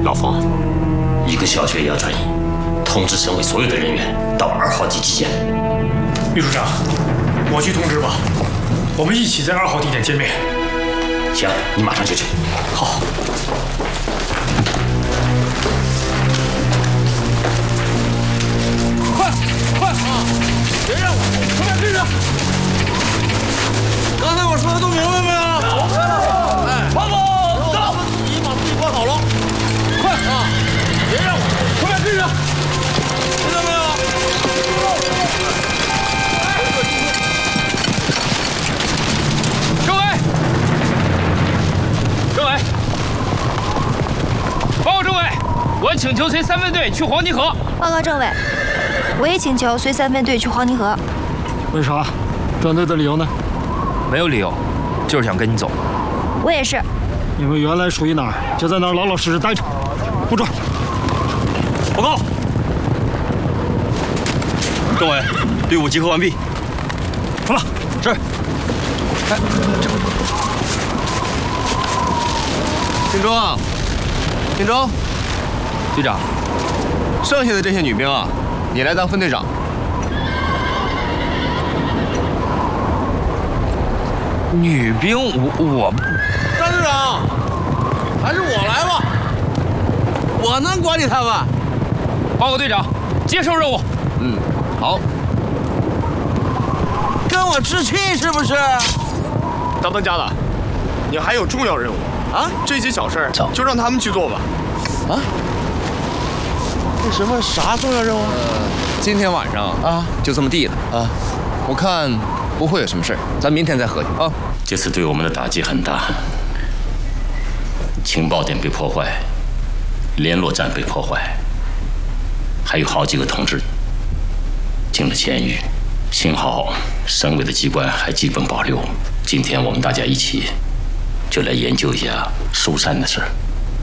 老冯，一个小学也要转移，通知省委所有的人员到2号机集结。 秘书长，我去通知吧，我们一起在2号地点见面。 行，你马上就去。 好。快啊！别让我，快点跟上！刚才我说的都明白没有？明白了。哎，跑！走！自己把自己关好了。快啊！别让我，快点跟上！听到没有？ 政委，报告政委，我请求随3分队去黄泥河。 报告政委，我也请求随3分队去黄泥河。 为啥？转队的理由呢？ 没有理由，就是想跟你走。 我也是。 你们原来属于哪儿，就在哪儿老老实实待着，不转。 报告，政委，队伍集合完毕。 出来。 是。哎， 听中啊，听中， 队长， 剩下的这些女兵啊，你来当分队长。 女兵，我， 张队长，还是我来吧，我能管理他们。 报告队长，接受任务。 好，跟我置气是不是？ 当家的，你还有重要任务啊！ 这些小事就让他们去做吧。 啊？那什么啥重要任务？今天晚上啊，就这么地了啊。我看不会有什么事儿，咱明天再合计啊。 这次对我们的打击很大，情报点被破坏，联络站被破坏，还有好几个同志进了监狱。幸好省委的机关还基本保留。今天我们大家一起就来研究一下疏散的事儿。